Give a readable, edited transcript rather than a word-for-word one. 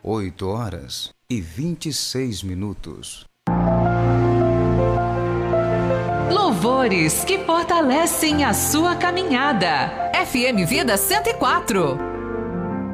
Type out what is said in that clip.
8h26. Louvores que fortalecem a sua caminhada. FM Vida 104.